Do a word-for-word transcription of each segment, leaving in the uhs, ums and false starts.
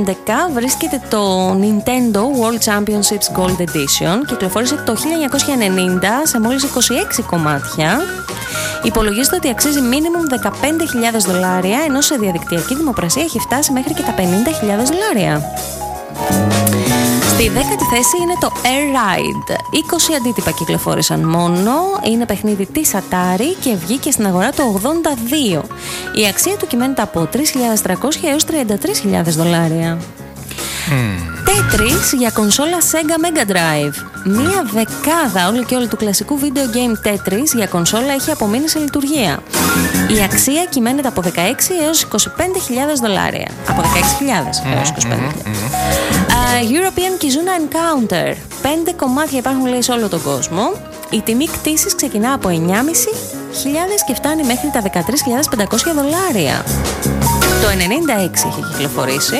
έντεκα βρίσκεται το Nintendo World Championships Gold Edition. Κυκλοφόρησε το χίλια εννιακόσια ενενήντα σε μόλις είκοσι έξι κομμάτια. Υπολογίζεται ότι αξίζει minimum δεκαπέντε χιλιάδες δολάρια, ενώ σε διαδικτυακή δημοπρασία έχει φτάσει μέχρι και τα πενήντα χιλιάδες δολάρια. Στη δέκατη θέση είναι το Air Ride. είκοσι αντίτυπα κυκλοφόρησαν μόνο. Είναι παιχνίδι της Atari και βγήκε στην αγορά το ογδόντα δύο. Η αξία του κυμαίνεται από τρεις χιλιάδες τριακόσια έως τριάντα τρεις χιλιάδες δολάρια. Mm. Tetris για κονσόλα Sega Mega Drive. Μία δεκάδα όλο και όλο του κλασικού video game Tetris για κονσόλα έχει απομείνει σε λειτουργία. Η αξία κυμαίνεται από δεκαέξι έως είκοσι πέντε χιλιάδες δολάρια. Από δεκαέξι χιλιάδες mm, έως είκοσι πέντε χιλιάδες. Mm, mm. Uh, European Kizuna Encounter. Πέντε κομμάτια υπάρχουν, λέει, σε όλο τον κόσμο. Η τιμή κτήσης ξεκινά από εννιά χιλιάδες πεντακόσια και φτάνει μέχρι τα δεκατρείς χιλιάδες πεντακόσια δολάρια. Το ενενήντα έξι έχει κυκλοφορήσει.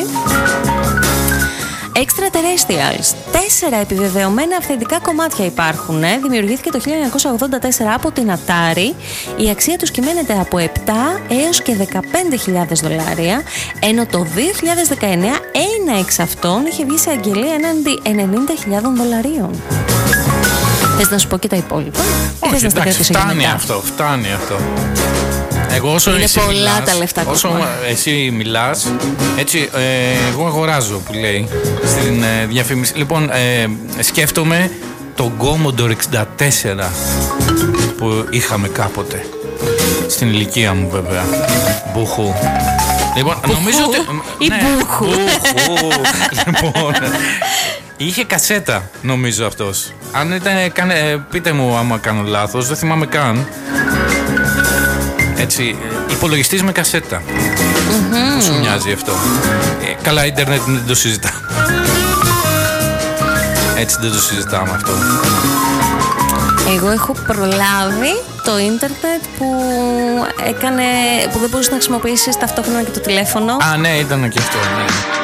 Extraterrestrials. Τέσσερα επιβεβαιωμένα αυθεντικά κομμάτια υπάρχουν. Ε. Δημιουργήθηκε το χίλια εννιακόσια ογδόντα τέσσερα από την Atari. Η αξία τους κυμαίνεται από επτά έως και δεκαπέντε χιλιάδες δολάρια, ενώ το δύο χιλιάδες δεκαεννέα ένα εξ αυτών είχε βγει σε αγγελία έναντι ενενήντα χιλιάδων δολαρίων. Θες να σου πω και τα υπόλοιπα? Όχι, εντάξει, φτάνει αυτό, φτάνει αυτό. Εγώ όσο είναι εσύ πολλά μιλάς, τα λεφτά όσο κομμάτια. εσύ μιλάς, έτσι, ε, εγώ αγοράζω, που λέει στην ε, διαφήμιση. Λοιπόν, ε, σκέφτομαι τον Commodore εξήντα τέσσερα που είχαμε κάποτε. Στην ηλικία μου, βέβαια. Μπουχού. Λοιπόν, Μπουχού νομίζω ότι. ή ναι, μπουχού. μπουχού. Λοιπόν, είχε κασέτα, νομίζω αυτός. Αν ήταν, κάνε, πείτε μου άμα κάνω λάθος, δεν θυμάμαι καν. Έτσι, υπολογιστής με κασέτα. Mm-hmm. Πώς σου μοιάζει αυτό? Ε, καλά, ίντερνετ δεν το συζητάμε. Έτσι δεν το συζητάμε αυτό. Εγώ έχω προλάβει το ίντερνετ που έκανε, που δεν μπορούσε να χρησιμοποιήσεις ταυτόχρονα και το τηλέφωνο. Α, ναι, ήταν και αυτό, ναι.